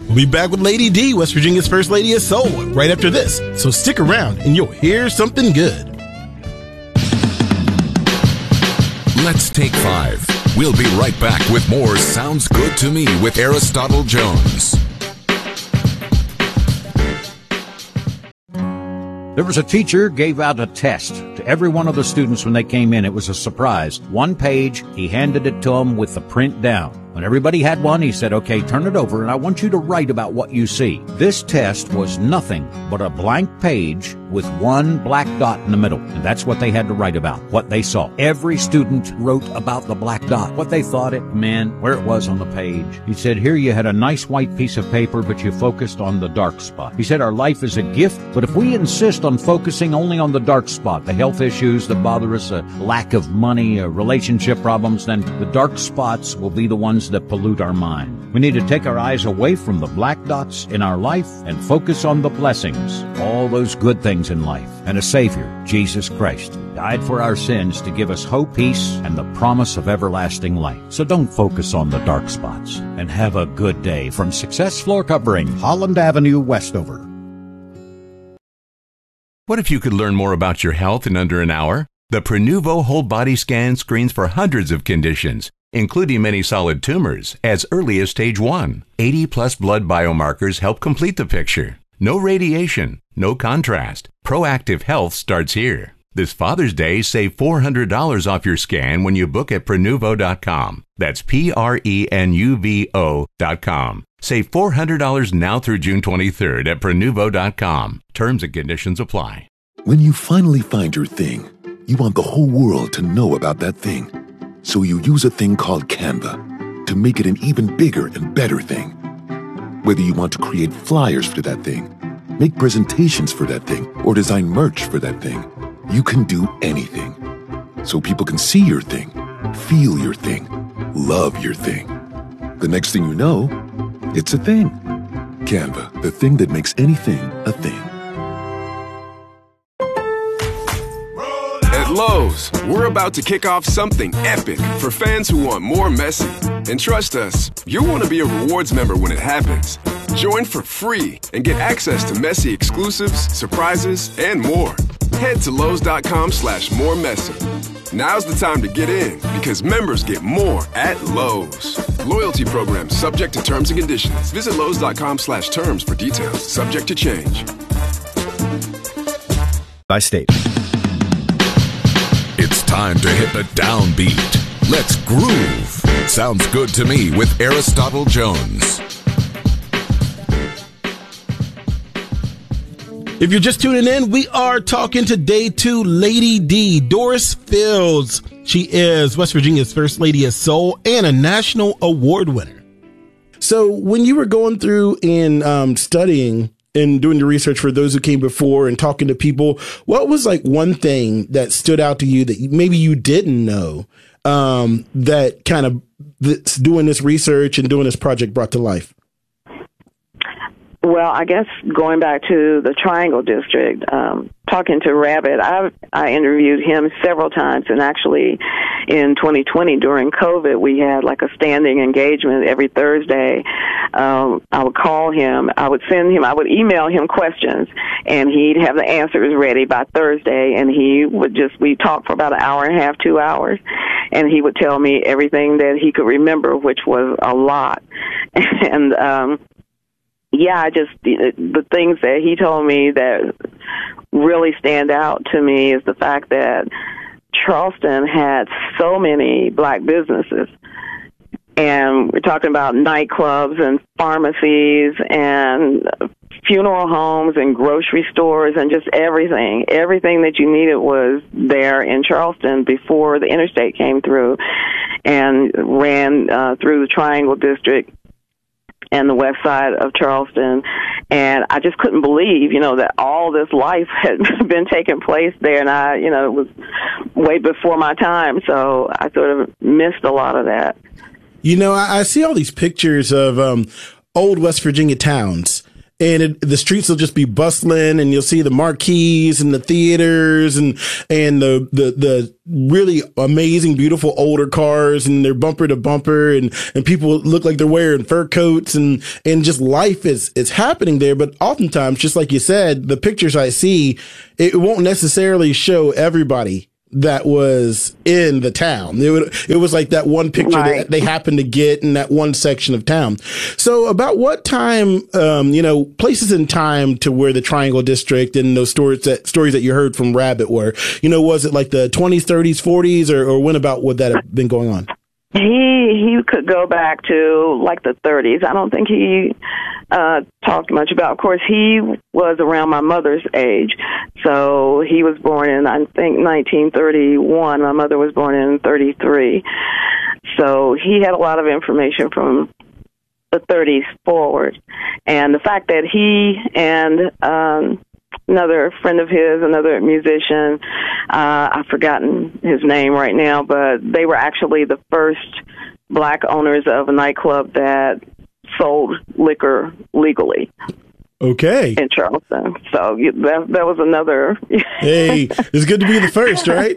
We'll be back with Lady D, West Virginia's First Lady of Soul, right after this. So stick around and you'll hear something good. Let's take 5. We'll be right back with more Sounds Good to Me with Aristotle Jones. There was a teacher gave out a test to every one of the students when they came in. It was a surprise. 1 page, he handed it to them with the print down. When everybody had one, he said, okay, turn it over, and I want you to write about what you see. This test was nothing but a blank page with 1 black dot in the middle, and that's what they had to write about, what they saw. Every student wrote about the black dot, what they thought it meant, where it was on the page. He said, here you had a nice white piece of paper, but you focused on the dark spot. He said, our life is a gift, but if we insist on focusing only on the dark spot, the health issues that bother us, a lack of money, relationship problems, then the dark spots will be the ones that pollute our mind. We need to take our eyes away from the black dots in our life and focus on the blessings, all those good things in life, and a Savior, Jesus Christ, who died for our sins to give us hope, peace, and the promise of everlasting life. So don't focus on the dark spots, and have a good day. From Success Floor Covering, Holland Avenue, Westover. What if you could learn more about your health in under an hour? The Prenuvo Whole Body Scan screens for hundreds of conditions, including many solid tumors, as early as stage 1. 80-plus blood biomarkers help complete the picture. No radiation, no contrast. Proactive health starts here. This Father's Day, save $400 off your scan when you book at Prenuvo.com. That's Prenuvo.com. Save $400 now through June 23rd at Prenuvo.com. Terms and conditions apply. When you finally find your thing, you want the whole world to know about that thing. So you use a thing called Canva to make it an even bigger and better thing. Whether you want to create flyers for that thing, make presentations for that thing, or design merch for that thing, you can do anything. So people can see your thing, feel your thing, love your thing. The next thing you know, it's a thing. Canva, the thing that makes anything a thing. At Lowe's, we're about to kick off something epic for fans who want more Messi. And trust us, you'll want to be a rewards member when it happens. Join for free and get access to Messi exclusives, surprises, and more. Head to Lowe's.com/moremessy. Now's the time to get in because members get more at Lowe's. Loyalty program subject to terms and conditions. Visit Lowe's.com/terms for details. Subject to change. By state. It's time to hit the downbeat. Let's groove. Sounds good to me with Aristotle Jones. If you're just tuning in, we are talking to Day 2 Lady D, Doris Fields. She is West Virginia's First Lady of Soul and a national award winner. So when you were going through and studying and doing the research for those who came before and talking to people, what was like one thing that stood out to you that maybe you didn't know that kind of doing this research and doing this project brought to life? Well, I guess going back to the Triangle District, talking to Rabbit, I interviewed him several times, and actually in 2020 during COVID, we had like a standing engagement every Thursday. I would call him, I would email him questions, and he'd have the answers ready by Thursday, and we talked for about an hour and a half, 2 hours, and he would tell me everything that he could remember, which was a lot. And, the things that he told me that really stand out to me is the fact that Charleston had so many black businesses. And we're talking about nightclubs and pharmacies and funeral homes and grocery stores and just everything. Everything that you needed was there in Charleston before the interstate came through and ran through the Triangle District and the west side of Charleston. And I just couldn't believe, that all this life had been taking place there. And it was way before my time. So I sort of missed a lot of that. I see all these pictures of old West Virginia towns. and the streets will just be bustling, and you'll see the marquees and the theaters and the really amazing, beautiful older cars, and they're bumper to bumper, and people look like they're wearing fur coats, and just life is happening there. But oftentimes, just like you said, the pictures I see, it won't necessarily show everybody that was in the town. It was like that one picture that they happened to get in that one section of town. So about what time, places in time to where the Triangle District and those stories that you heard from Rabbit were, was it like the 20s, 30s, 40s, or when about would that have been going on? He could go back to like the 30s. I don't think he talked much about. Of course, he was around my mother's age, so he was born in, I think, 1931. My mother was born in 33, so he had a lot of information from the 30s forward. And the fact that he and another friend of his, another musician, I've forgotten his name right now, but they were actually the first black owners of a nightclub that sold liquor legally. Okay. In Charleston. So that was another. Hey, it's good to be the first, right?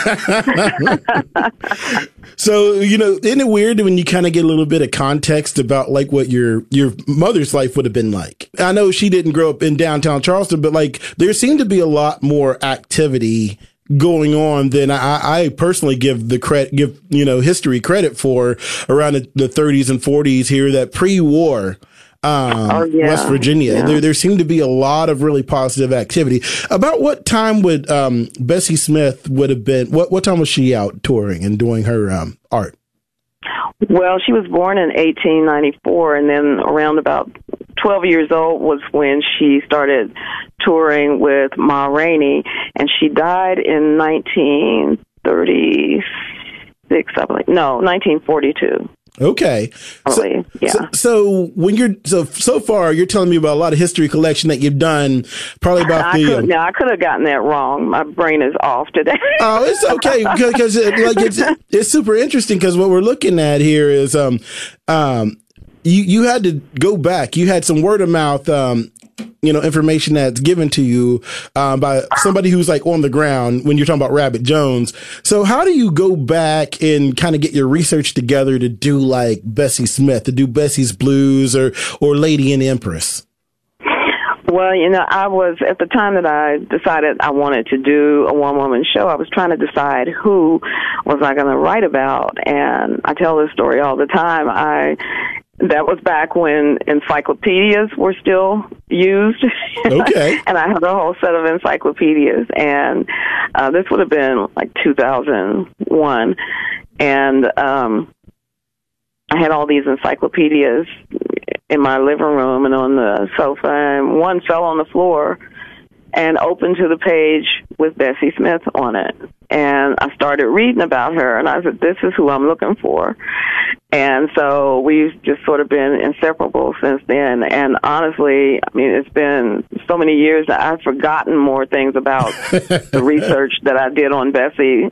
So, isn't it weird when you kind of get a little bit of context about like what your mother's life would have been like? I know she didn't grow up in downtown Charleston, but like there seemed to be a lot more activity going on than I personally give history credit for around the 30s and 40s here, that pre-war. West Virginia. Yeah. There seemed to be a lot of really positive activity. About what time would Bessie Smith would have been? What time was she out touring and doing her art? Well, she was born in 1894, and then around about 12 years old was when she started touring with Ma Rainey, and she died in 1936, I believe. No, 1942. Okay. So when so far you're telling me about a lot of history collection that you've done, probably about I could have gotten that wrong. My brain is off today. Oh, it's okay because it's super interesting because what we're looking at here is you had to go back. You had some word of mouth information that's given to you by somebody who's like on the ground when you're talking about Rabbit Jones. So how do you go back and kind of get your research together to do like Bessie Smith, to do Bessie's Blues or Lady and Empress? Well, I was, at the time that I decided I wanted to do a one-woman show, I was trying to decide who was I going to write about. And I tell this story all the time. That was back when encyclopedias were still used. Okay. And I had a whole set of encyclopedias. And this would have been like 2001. And I had all these encyclopedias in my living room and on the sofa. And one fell on the floor and opened to the page with Bessie Smith on it. And I started reading about her, and I said, this is who I'm looking for. And so we've just sort of been inseparable since then. And honestly, it's been so many years that I've forgotten more things about the research that I did on Bessie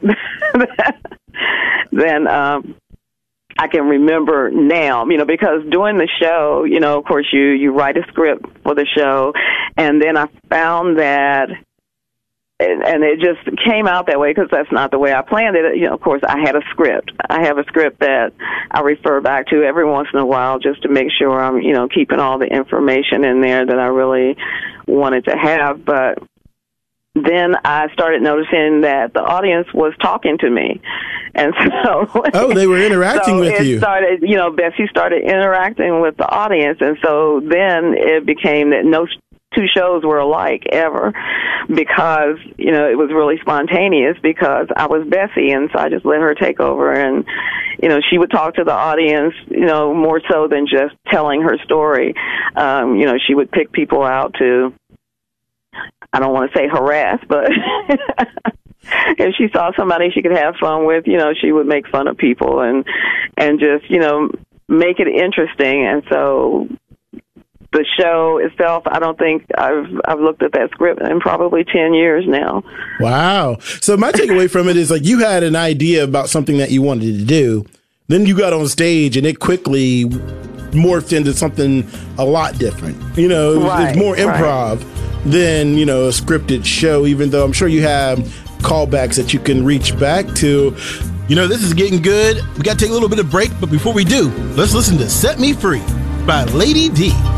than I can remember now, because doing the show, of course, you write a script for the show, and then I found that, and it just came out that way because that's not the way I planned it. Of course, I had a script. I have a script that I refer back to every once in a while just to make sure I'm, keeping all the information in there that I really wanted to have. But then I started noticing that the audience was talking to me. And so... Oh, they were interacting with you. Started, Bessie started interacting with the audience. And so then it became that no two shows were alike ever because, it was really spontaneous because I was Bessie. And so I just let her take over. And, she would talk to the audience, more so than just telling her story. She would pick people out to... I don't want to say harass, but if she saw somebody she could have fun with, she would make fun of people and just, make it interesting. And so the show itself, I don't think I've looked at that script in probably 10 years now. Wow. So my takeaway from it is like you had an idea about something that you wanted to do. Then you got on stage and it quickly morphed into something a lot different. You know, it's more improv than, you know, a scripted show, even though I'm sure you have callbacks that you can reach back to. You know, this is getting good. We got to take a little bit of break, but before we do, let's listen to Set Me Free by Lady D.